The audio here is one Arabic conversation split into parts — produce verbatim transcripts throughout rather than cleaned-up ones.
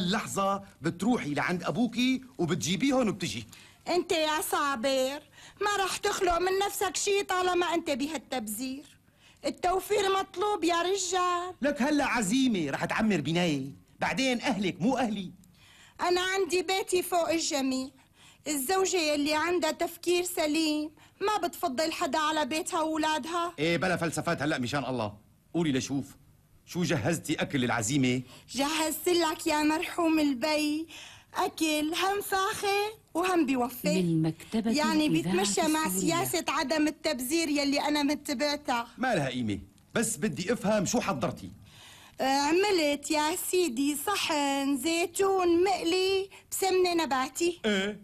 بهاللحظة بتروحي لعند أبوكي وبتجيبيهم وبتجي. انت يا صابر ما رح تخلق من نفسك شي طالما انت بهالتبذير. التوفير مطلوب يا رجال. لك هلا عزيمة رح تعمر بناية، بعدين أهلك مو أهلي. أنا عندي بيتي فوق الجميع. الزوجة يلي عندها تفكير سليم ما بتفضل حدا على بيتها وولادها. ايه بلا فلسفات هلا مشان الله. قولي لشوف شو جهزتي أكل للعزيمة؟ جهزت لك يا مرحوم البي أكل هم فاخر وهم بيوفي من مكتبة يعني بيتمشى مع السورية. سياسة عدم التبذير يلي أنا متبعتها. ما لها قيمة، بس بدي أفهم شو حضرتي. عملت يا سيدي صحن زيتون مقلي بسمنة نباتي. ايه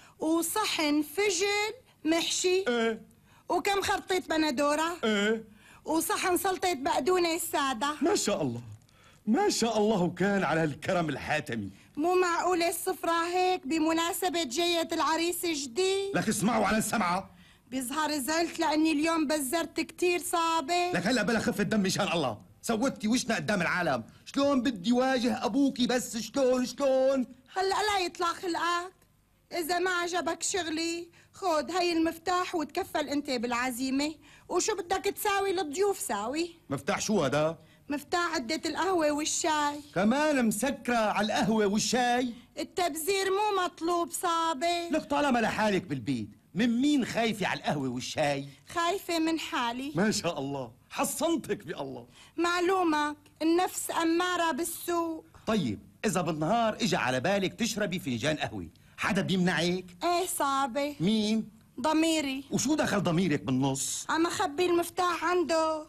وصحن فجل محشي. ايه وكم خرطة بندورة. ايه وصحن سلطة بقدونس سادة. ما شاء الله ما شاء الله، وكان على الكرم الحاتمي. مو معقولة السفرة هيك بمناسبة جية العريس الجديد. لك اسمعوا على السمعة. بيظهر زعلت لأني اليوم بزرت كتير صعبة. لك هلا بلا خفة دم مشان الله. سوتي وشنا قدام العالم. شلون بدي واجه أبوكي بس شلون شلون؟ هلا لا يطلع خلقك. إذا ما عجبك شغلي خود هي المفتاح وتكفل أنت بالعزيمة، وشو بدك تساوي للضيوف ساوي. مفتاح شو هذا؟ مفتاح عدة القهوة والشاي. كمان مسكرة على القهوة والشاي؟ التبذير مو مطلوب صعبة. لك طالما لحالك بالبيت، من مين خايفة على القهوة والشاي؟ خايفة من حالي. ما شاء الله حصنتك بالله. معلومك النفس أمارة بالسوء. طيب إذا بالنهار إجا على بالك تشربي فنجان قهوة، حدا بيمنعك؟ ايه صعبة. مين؟ ضميري. وشو دخل ضميرك بالنص؟ عم اخبي المفتاح عنده،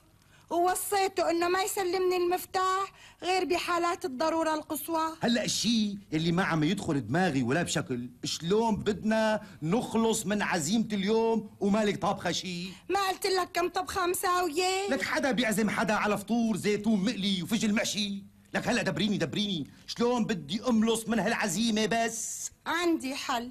ووصيته انه ما يسلمني المفتاح غير بحالات الضرورة القصوى. هلا الشيء اللي ما عم يدخل دماغي ولا بشكل، شلون بدنا نخلص من عزيمة اليوم ومالك طابخة شيء؟ ما قلت لك كم طبخة مساوية؟ لك حدا بيعزم حدا على فطور زيتون مقلي وفجل محشي؟ لك هلا دبريني دبريني شلون بدي املص من هالعزيمة بس؟ عندي حل.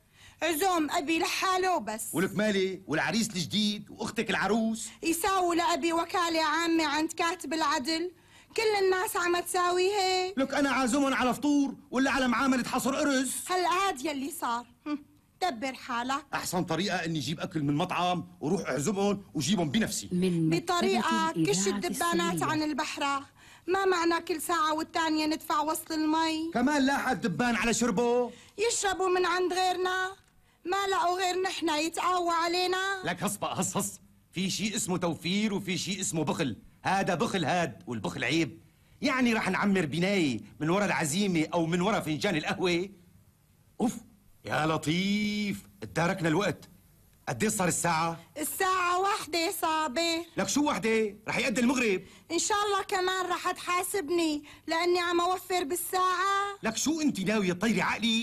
عزوم ابي لحاله وبس. ولك مالي والعريس الجديد واختك العروس يساووا لابي وكالة عامة عند كاتب العدل. كل الناس عم تساوي هيك. لك انا عازمهم على فطور ولا على معاملة حصر قرص؟ هلا هاد يلي صار. دبر حالك. احسن طريقة اني اجيب اكل من مطعم وروح اعزمهم وجيبهم بنفسي. من بطريقة كش الدبانات السورية. عن البحرة. ما معنى كل ساعة والتانية ندفع وصل المي. كمان لاحق دبان على شربه. يشربوا من عند غيرنا. ما لقوا غير نحنا يتقاوى علينا. لك هص بقى هص هص، في شيء اسمه توفير وفي شيء اسمه بخل. هذا بخل هاد، والبخل عيب. يعني رح نعمر بناية من ورا العزيمة أو من ورا فنجان القهوة؟ أوف يا لطيف، اداركنا الوقت. قديش صار الساعة؟ الساعة واحدة صعبة. لك شو وحدة؟ رح يأدي المغرب. إن شاء الله كمان رح تحاسبني لأني عم أوفر بالساعة. لك شو أنت ناوية تطيري عقلي؟